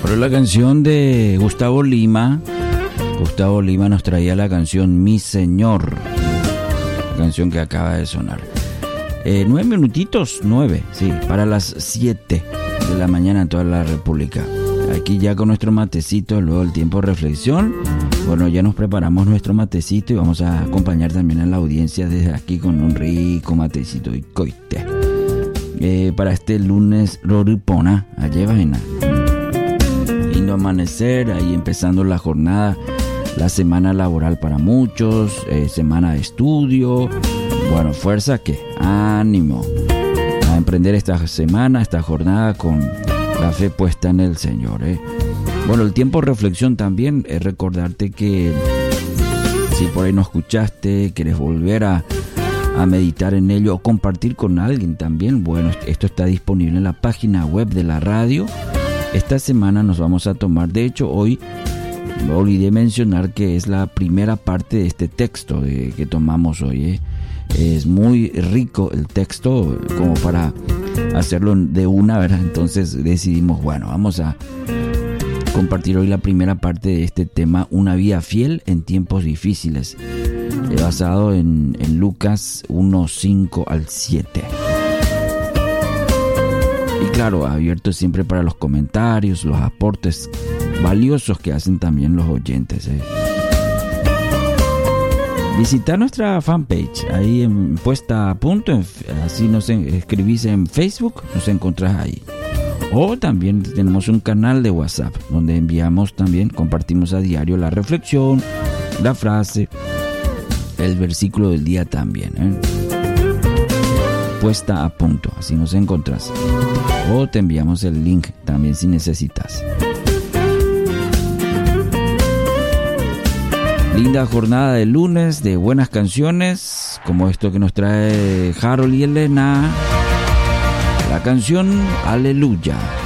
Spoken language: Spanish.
Pero la canción de Gustavo Lima nos traía la canción Mi Señor, la canción que acaba de sonar. 9 minutitos, 9, sí, para las 7 de la mañana en toda la República. Aquí ya con nuestro matecito, luego el tiempo de reflexión. Bueno, ya nos preparamos nuestro matecito y vamos a acompañar también a la audiencia desde aquí con un rico matecito y coite. Para este lunes, Roripona, allá vaina. Lindo amanecer, ahí empezando la jornada, la semana laboral para muchos, semana de estudio. Bueno, fuerza que, ánimo a emprender esta semana, esta jornada con la fe puesta en el Señor. Bueno, el tiempo de reflexión también es recordarte que si por ahí no escuchaste, quieres volver a meditar en ello o compartir con alguien también, bueno, esto está disponible en la página web de la radio. Esta semana nos vamos a tomar, de hecho hoy me olvidé mencionar que es la primera parte de este texto que tomamos hoy. Es muy rico el texto como para hacerlo de una, ¿verdad? Entonces decidimos, bueno, vamos a compartir hoy la primera parte de este tema, una vida fiel en tiempos difíciles, basado en Lucas 1, 5 al 7. Y claro, abierto siempre para los comentarios, los aportes valiosos que hacen también los oyentes. Visita nuestra fanpage, ahí en Puesta a Punto, así nos escribís en Facebook, nos encontrás ahí. O también tenemos un canal de WhatsApp, donde enviamos también, compartimos a diario la reflexión, la frase, el versículo del día también. Puesta a Punto, así nos encontrás. O te enviamos el link también si necesitas. Linda jornada de lunes, de buenas canciones, como esto que nos trae Harold y Elena, la canción Aleluya.